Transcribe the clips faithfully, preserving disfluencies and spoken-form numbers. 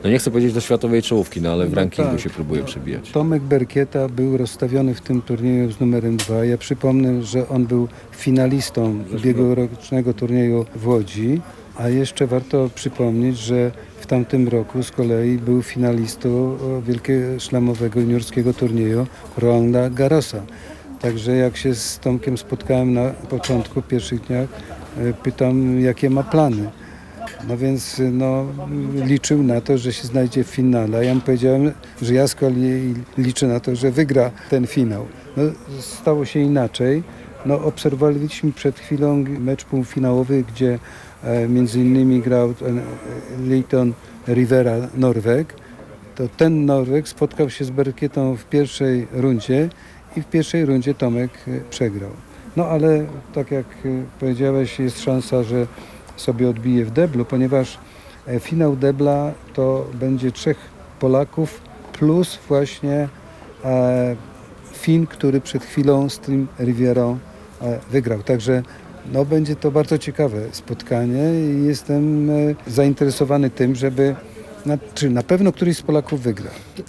no nie chcę powiedzieć do światowej czołówki, no ale w No rankingu tak. się próbuje przebijać. Tomek Berkieta był rozstawiony w tym turnieju z numerem dwa. Ja przypomnę, że on był finalistą ubiegłorocznego turnieju w Łodzi, a jeszcze warto przypomnieć, że w tamtym roku z kolei był finalistą wielkiego szlamowego juniorskiego turnieju Rolanda Garrosa. Także jak się z Tomkiem spotkałem na początku, w pierwszych dniach, pytam, jakie ma plany. No więc no, liczył na to, że się znajdzie w finale. A ja mu powiedziałem, że ja z kolei liczę na to, że wygra ten finał. No, stało się inaczej. No, obserwowaliśmy przed chwilą mecz półfinałowy, gdzie e, między innymi grał e, Leighton Rivera, Norweg. To ten Norweg spotkał się z Berkietą w pierwszej rundzie i w pierwszej rundzie Tomek e, przegrał. No ale tak jak e, powiedziałeś, jest szansa, że sobie odbije w deblu, ponieważ e, finał debla to będzie trzech Polaków plus właśnie e, Fin, który przed chwilą z tym Rivierą e, wygrał. Także no, będzie to bardzo ciekawe spotkanie i jestem e, zainteresowany tym, żeby na, czy na pewno któryś z Polaków wygra.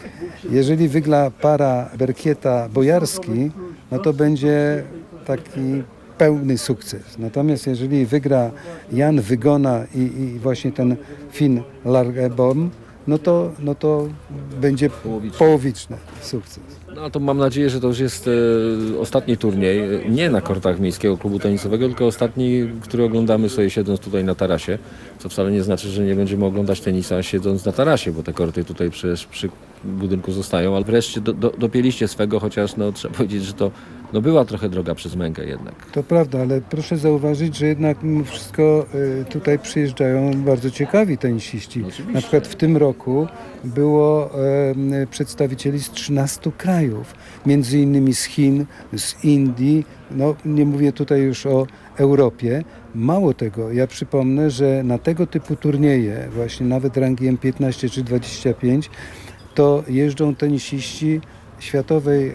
Jeżeli wygra para Berkieta-Bojarski, no to będzie taki pełny sukces. Natomiast jeżeli wygra Jan Wygona i, i właśnie ten Finn Largeborn, no to, no to będzie Połowiczny. połowiczny sukces. No to mam nadzieję, że to już jest e, ostatni turniej, nie na kortach Miejskiego Klubu Tenisowego, tylko ostatni, który oglądamy sobie siedząc tutaj na tarasie, co wcale nie znaczy, że nie będziemy oglądać tenisa siedząc na tarasie, bo te korty tutaj przecież przy budynku zostają, ale wreszcie do, do, dopięliście swego, chociaż no, trzeba powiedzieć, że to no, była trochę droga przez mękę jednak. To prawda, ale proszę zauważyć, że jednak mimo wszystko y, tutaj przyjeżdżają bardzo ciekawi tenisiści. No oczywiście. Na przykład w tym roku było y, przedstawicieli z trzynastu krajów, między innymi z Chin, z Indii, no nie mówię tutaj już o Europie. Mało tego, ja przypomnę, że na tego typu turnieje, właśnie nawet rangi M piętnaście czy dwadzieścia pięć, to jeżdżą tenisiści światowej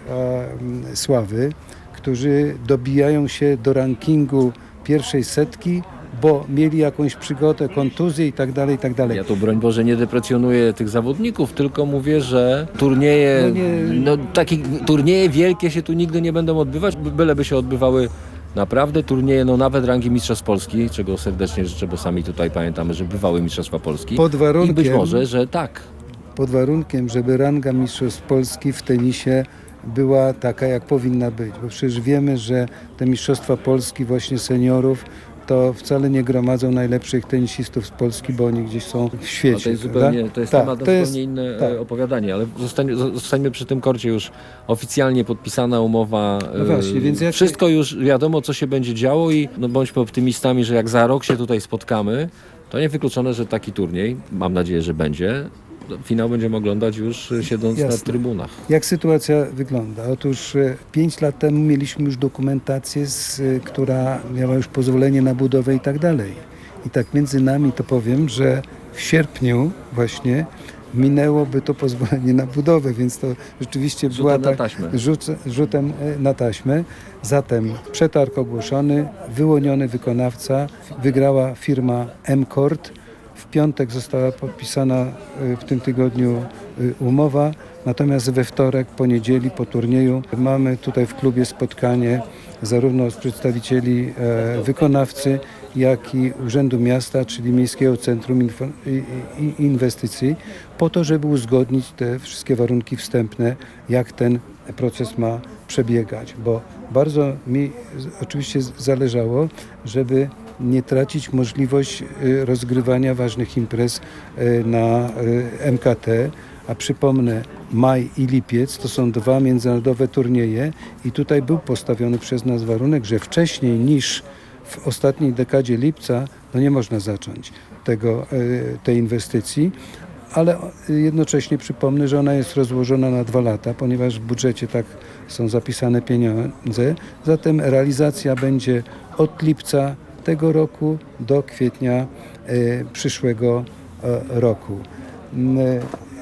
e, sławy, którzy dobijają się do rankingu pierwszej setki, bo mieli jakąś przygodę, kontuzję i tak dalej, i tak dalej. Ja tu broń Boże nie deprecjonuję tych zawodników, tylko mówię, że turnieje, No nie- no takie turnieje wielkie się tu nigdy nie będą odbywać, byleby się odbywały naprawdę turnieje, no nawet rangi Mistrzostw Polski, czego serdecznie życzę, bo sami tutaj pamiętamy, że bywały Mistrzostwa Polski. Pod warunkiem- I być może, że tak. Pod warunkiem, żeby ranga Mistrzostw Polski w tenisie była taka, jak powinna być. Bo przecież wiemy, że te Mistrzostwa Polski właśnie seniorów to wcale nie gromadzą najlepszych tenisistów z Polski, bo oni gdzieś są w świecie. No to jest prawda? zupełnie, to jest Tak, temat na to zupełnie jest- inne tak. e, opowiadanie, ale zostań, zostańmy przy tym korcie już oficjalnie podpisana umowa. e, No właśnie, więc jak- Wszystko już wiadomo, co się będzie działo i no bądźmy optymistami, że jak za rok się tutaj spotkamy, to niewykluczone, że taki turniej, mam nadzieję, że będzie, no, finał będziemy oglądać już e, siedząc na Jasne. trybunach. Jak sytuacja wygląda? Otóż e, pięć lat temu mieliśmy już dokumentację, z, e, która miała już pozwolenie na budowę i tak dalej. I tak między nami to powiem, że w sierpniu właśnie minęłoby to pozwolenie na budowę, więc to rzeczywiście Rzutem była na tak taśmę. rzut, rzutem e, na taśmę. Zatem przetarg ogłoszony, wyłoniony wykonawca, wygrała firma M-Court. W piątek została podpisana y, w tym tygodniu y, umowa, natomiast we wtorek, poniedzieli po turnieju mamy tutaj w klubie spotkanie zarówno z przedstawicieli e, wykonawcy, jak i Urzędu Miasta, czyli Miejskiego Centrum Info- i- i- Inwestycji, po to, żeby uzgodnić te wszystkie warunki wstępne, jak ten proces ma przebiegać, bo bardzo mi z- oczywiście z- zależało, żeby nie tracić możliwość y, rozgrywania ważnych imprez y, na y, M K T, a przypomnę, maj i lipiec to są dwa międzynarodowe turnieje i tutaj był postawiony przez nas warunek, że wcześniej niż w ostatniej dekadzie lipca no nie można zacząć tego, y, tej inwestycji, ale jednocześnie przypomnę, że ona jest rozłożona na dwa lata, ponieważ w budżecie tak są zapisane pieniądze, zatem realizacja będzie od lipca tego roku do kwietnia e, przyszłego e, roku. M, e,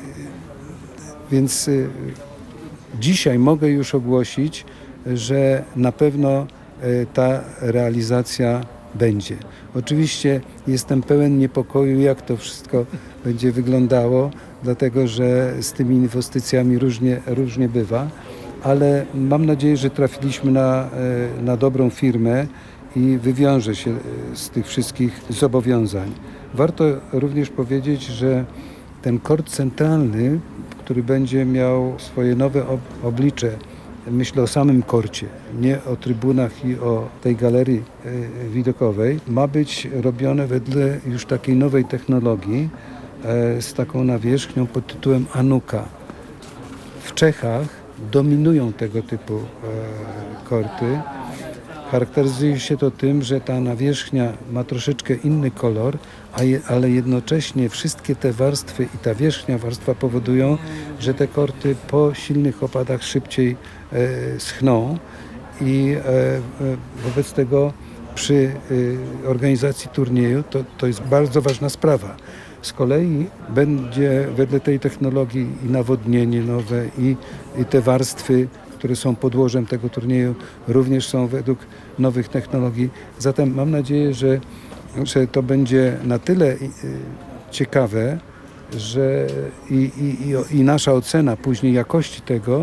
Więc e, dzisiaj mogę już ogłosić, że na pewno e, ta realizacja będzie. Oczywiście jestem pełen niepokoju, jak to wszystko będzie wyglądało, dlatego że z tymi inwestycjami różnie, różnie bywa, ale mam nadzieję, że trafiliśmy na, na dobrą firmę i wywiąże się z tych wszystkich zobowiązań. Warto również powiedzieć, że ten kort centralny, który będzie miał swoje nowe oblicze, myślę o samym korcie, nie o trybunach i o tej galerii widokowej, ma być robione wedle już takiej nowej technologii z taką nawierzchnią pod tytułem Anuka. W Czechach dominują tego typu korty. Charakteryzuje się to tym, że ta nawierzchnia ma troszeczkę inny kolor, a je, ale jednocześnie wszystkie te warstwy i ta wierzchnia warstwa powodują, że te korty po silnych opadach szybciej e, schną i e, e, wobec tego przy e, organizacji turnieju to, to jest bardzo ważna sprawa. Z kolei będzie wedle tej technologii i nawodnienie nowe i, i te warstwy, które są podłożem tego turnieju, również są według nowych technologii. Zatem mam nadzieję, że, że to będzie na tyle ciekawe, że i, i, i nasza ocena później jakości tego,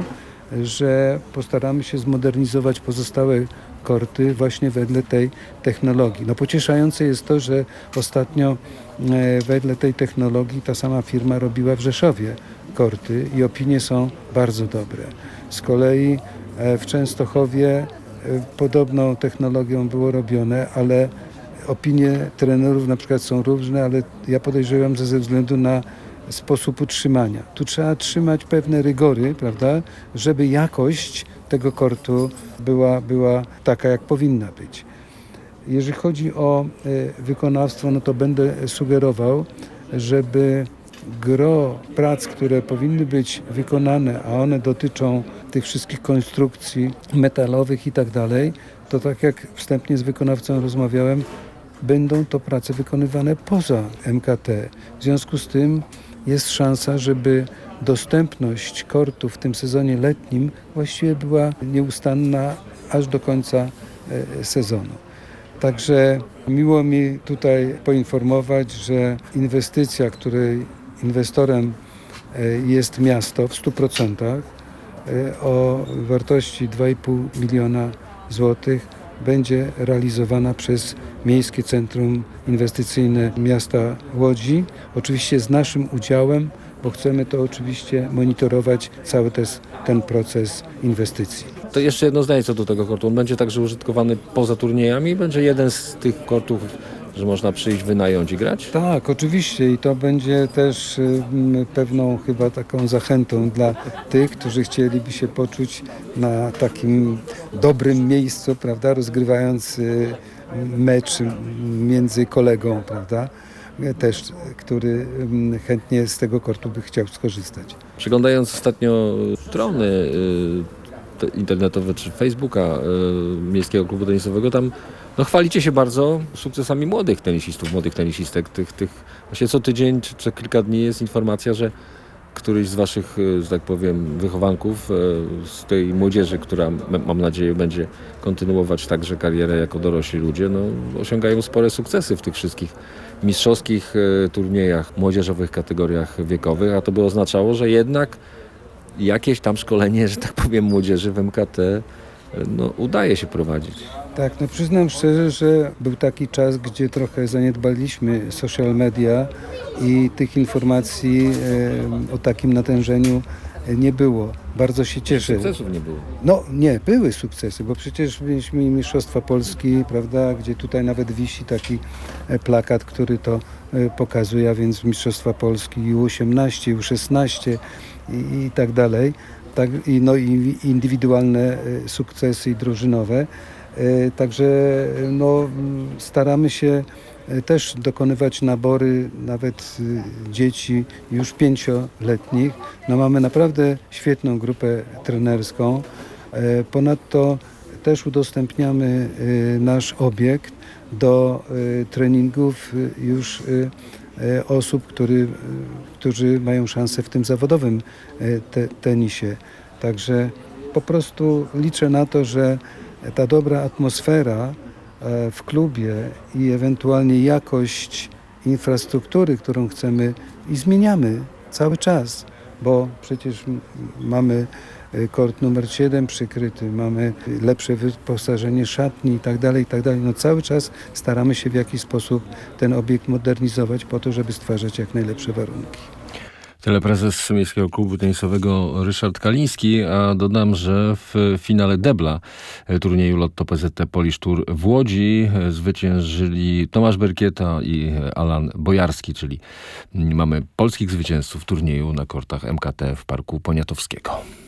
że postaramy się zmodernizować pozostałe korty właśnie wedle tej technologii. No pocieszające jest to, że ostatnio wedle tej technologii ta sama firma robiła w Rzeszowie korty i opinie są bardzo dobre. Z kolei w Częstochowie podobną technologią było robione, ale opinie trenerów na przykład są różne, ale ja podejrzewam, że ze względu na sposób utrzymania. Tu trzeba trzymać pewne rygory, prawda, żeby jakość tego kortu była, była taka, jak powinna być. Jeżeli chodzi o wykonawstwo, no to będę sugerował, żeby gro prac, które powinny być wykonane, a one dotyczą tych wszystkich konstrukcji metalowych i tak dalej, to tak jak wstępnie z wykonawcą rozmawiałem, będą to prace wykonywane poza M K T. W związku z tym jest szansa, żeby dostępność kortu w tym sezonie letnim właściwie była nieustanna aż do końca sezonu. Także miło mi tutaj poinformować, że inwestycja, której inwestorem jest miasto w stu procentach o wartości dwa i pół miliona złotych będzie realizowana przez Miejskie Centrum Inwestycyjne Miasta Łodzi. Oczywiście z naszym udziałem, bo chcemy to oczywiście monitorować cały tes, ten proces inwestycji. To jeszcze jedno zdanie co do tego kortu. On będzie także użytkowany poza turniejami? Będzie jeden z tych kortów, że można przyjść, wynająć i grać? Tak, oczywiście i to będzie też y, pewną chyba taką zachętą dla tych, którzy chcieliby się poczuć na takim dobrym miejscu, prawda, rozgrywając y, mecz między kolegą, prawda, też, który y, chętnie z tego kortu by chciał skorzystać. Przeglądając ostatnio strony y, internetowe czy Facebooka y, Miejskiego Klubu Tenisowego, tam no, chwalicie się bardzo sukcesami młodych tenisistów, młodych tenisistek. Tych, tych, właśnie co tydzień czy co kilka dni jest informacja, że któryś z waszych, że tak powiem, wychowanków z tej młodzieży, która mam nadzieję będzie kontynuować także karierę jako dorośli ludzie, no, osiągają spore sukcesy w tych wszystkich mistrzowskich turniejach, młodzieżowych kategoriach wiekowych, a to by oznaczało, że jednak jakieś tam szkolenie, że tak powiem, młodzieży w M K T no, udaje się prowadzić. Tak, no przyznam szczerze, że był taki czas, gdzie trochę zaniedbaliśmy social media i tych informacji e, o takim natężeniu nie było. Bardzo się cieszę. Sukcesów nie było. No nie, były sukcesy, bo przecież mieliśmy Mistrzostwa Polski, prawda, gdzie tutaj nawet wisi taki plakat, który to pokazuje, a więc Mistrzostwa Polski i U osiemnaście, i U szesnaście i, i tak dalej. Tak, i, no i indywidualne sukcesy i drużynowe. Także no, staramy się też dokonywać nabory nawet dzieci już pięcioletnich. No, mamy naprawdę świetną grupę trenerską. Ponadto też udostępniamy nasz obiekt do treningów już osób, który, którzy mają szansę w tym zawodowym te, tenisie. Także po prostu liczę na to, że ta dobra atmosfera e, w klubie i ewentualnie jakość infrastruktury, którą chcemy i zmieniamy cały czas, bo przecież m- mamy e, kort numer siedem przykryty, mamy lepsze wyposażenie szatni i tak dalej, i tak dalej. No cały czas staramy się w jakiś sposób ten obiekt modernizować po to, żeby stwarzać jak najlepsze warunki. Tyle prezes Miejskiego Klubu Tenisowego Ryszard Kaliński, a dodam, że w finale debla turnieju Lotto P Z T Polish Tour w Łodzi zwyciężyli Tomasz Berkieta i Alan Bojarski, czyli mamy polskich zwycięzców turnieju na kortach M K T w Parku Poniatowskiego.